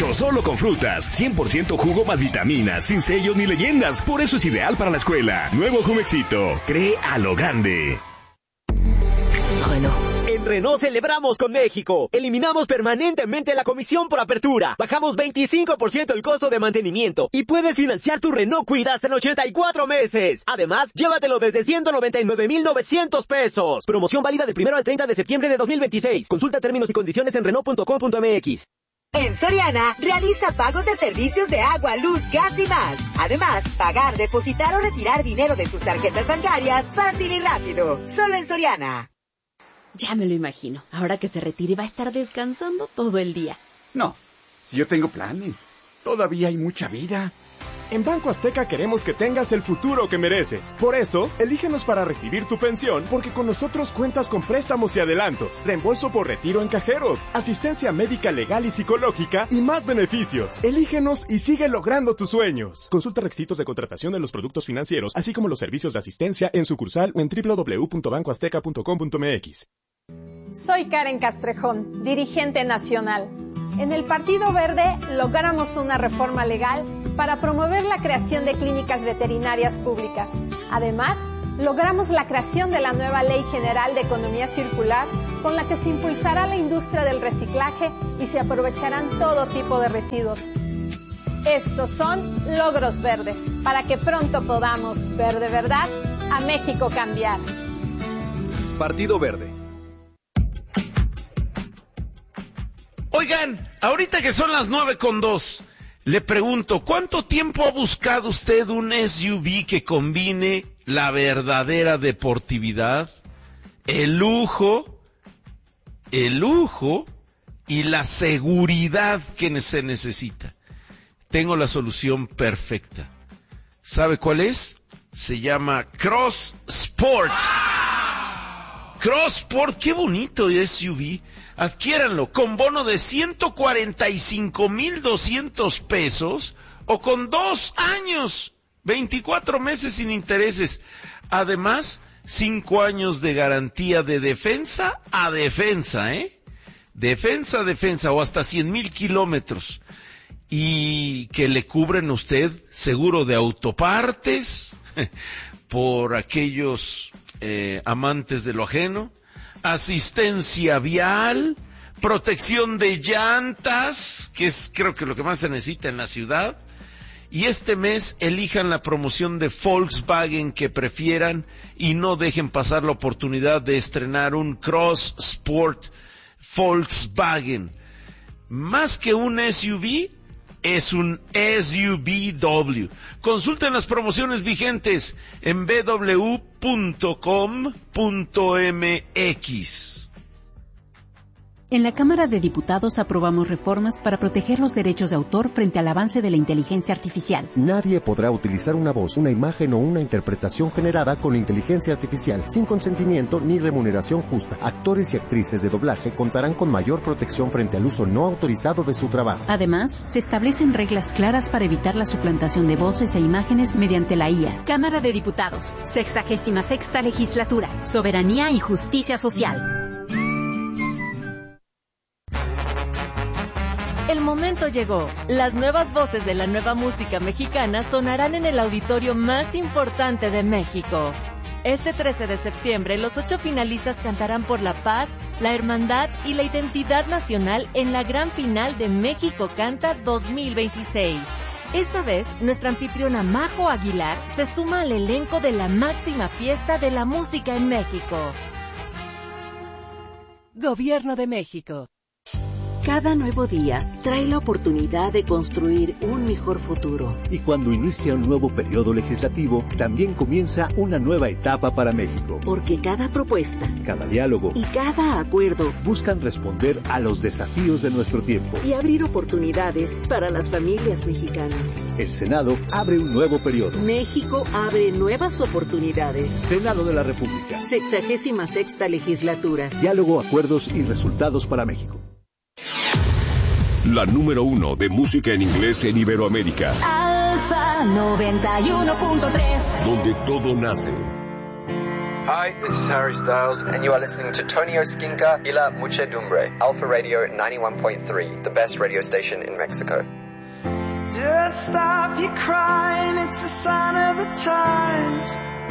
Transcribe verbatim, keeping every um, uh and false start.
Hecho solo con frutas, cien por ciento jugo más vitaminas, sin sellos ni leyendas. Por eso es ideal para la escuela. Nuevo Jumexito. Cree a lo grande. Renault. En Renault celebramos con México. Eliminamos permanentemente la comisión por apertura. Bajamos veinticinco por ciento el costo de mantenimiento. Y puedes financiar tu Renault Kwid hasta en ochenta y cuatro meses. Además, llévatelo desde ciento noventa y nueve mil novecientos pesos. Promoción válida del primero al treinta de septiembre de dos mil veintiséis. Consulta términos y condiciones en Renault punto com punto m x. En Soriana, realiza pagos de servicios de agua, luz, gas y más. Además, pagar, depositar o retirar dinero de tus tarjetas bancarias fácil y rápido. Solo en Soriana. Ya me lo imagino. Ahora que se retire va a estar descansando todo el día. No, si yo tengo planes. Todavía hay mucha vida. En Banco Azteca queremos que tengas el futuro que mereces. Por eso, elígenos para recibir tu pensión, porque con nosotros cuentas con préstamos y adelantos, reembolso por retiro en cajeros, asistencia médica legal y psicológica y más beneficios. Elígenos y sigue logrando tus sueños. Consulta requisitos de contratación de los productos financieros, así como los servicios de asistencia en sucursal o en doble u doble u doble u punto banco azteca punto com punto m x. Soy Karen Castrejón, dirigente nacional. En el Partido Verde logramos una reforma legal para promover la creación de clínicas veterinarias públicas. Además, logramos la creación de la nueva Ley General de Economía Circular, con la que se impulsará la industria del reciclaje y se aprovecharán todo tipo de residuos. Estos son logros verdes, para que pronto podamos ver de verdad a México cambiar. Partido Verde. Oigan, ahorita que son las nueve con dos, le pregunto, ¿cuánto tiempo ha buscado usted un S U V que combine la verdadera deportividad, el lujo, el lujo y la seguridad que se necesita? Tengo la solución perfecta. ¿Sabe cuál es? Se llama Cross Sport. Cross Sport, qué bonito S U V. Adquiéranlo con bono de ciento cuarenta y cinco mil doscientos pesos o con dos años, veinticuatro meses sin intereses. Además, cinco años de garantía de defensa a defensa, ¿eh? Defensa a defensa o hasta cien mil kilómetros. Y que le cubren a usted seguro de autopartes por aquellos eh, amantes de lo ajeno. Asistencia vial, protección de llantas, que es creo que lo que más se necesita en la ciudad, y este mes elijan la promoción de Volkswagen que prefieran y no dejen pasar la oportunidad de estrenar un Cross Sport Volkswagen. Más que un S U V, es un S U V W. Consulten las promociones vigentes en b w punto com punto m x. En la Cámara de Diputados aprobamos reformas para proteger los derechos de autor frente al avance de la inteligencia artificial. Nadie podrá utilizar una voz, una imagen o una interpretación generada con inteligencia artificial sin consentimiento ni remuneración justa. Actores y actrices de doblaje contarán con mayor protección frente al uso no autorizado de su trabajo. Además, se establecen reglas claras para evitar la suplantación de voces e imágenes mediante la I A. Cámara de Diputados, sexagésima sexta legislatura, soberanía y justicia social. El momento llegó. Las nuevas voces de la nueva música mexicana sonarán en el auditorio más importante de México. Este trece de septiembre, los ocho finalistas cantarán por la paz, la hermandad y la identidad nacional en la gran final de México Canta dos mil veintiséis. Esta vez, nuestra anfitriona Majo Aguilar se suma al elenco de la máxima fiesta de la música en México. Gobierno de México. Cada nuevo día trae la oportunidad de construir un mejor futuro. Y cuando inicia un nuevo periodo legislativo, también comienza una nueva etapa para México. Porque cada propuesta, cada diálogo y cada acuerdo buscan responder a los desafíos de nuestro tiempo y abrir oportunidades para las familias mexicanas. El Senado abre un nuevo periodo. México abre nuevas oportunidades. Senado de la República. Sexagésima sexta legislatura. Diálogo, acuerdos y resultados para México. La número uno de música en inglés en Iberoamérica. Alfa noventa y uno punto tres. Donde todo nace. Hi, this is Harry Styles, and you are listening to Tonio Skinka y La Muchedumbre, Alpha Radio ninety-one point three, the best radio station in Mexico. Just stop your crying, it's a sign of the times.